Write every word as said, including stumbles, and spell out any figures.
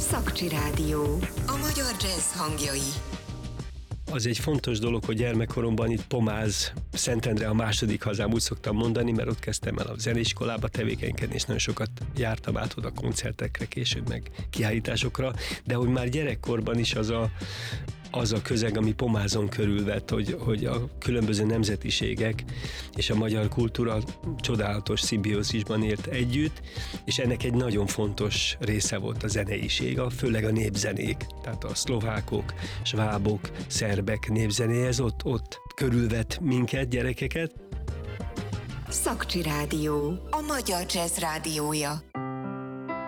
Szakcsi Rádió. A magyar jazz hangjai. Az egy fontos dolog, hogy gyermekkoromban itt Pomáz, Szentendre a második hazám, úgy szoktam mondani, mert ott kezdtem el a zeneiskolába tevékenykedni, és nagyon sokat jártam át oda koncertekre, később meg kiállításokra, de hogy már gyerekkorban is az a az a közeg, ami Pomázon körülvett, hogy, hogy a különböző nemzetiségek és a magyar kultúra csodálatos szimbiózisban élt együtt, és ennek egy nagyon fontos része volt a zeneiség, a, főleg a népzenék, tehát a szlovákok, svábok, szerbek népzenéje, ez ott, ott körülvett minket, gyerekeket. Szakcsi Rádió. A magyar jazz rádiója.